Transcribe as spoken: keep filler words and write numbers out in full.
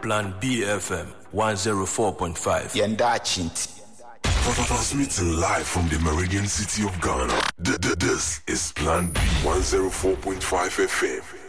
Plan B F M one oh four point five. Yenda Chinti. Transmitting live from the Meridian City of Ghana. This is Plan B one oh four point five F M.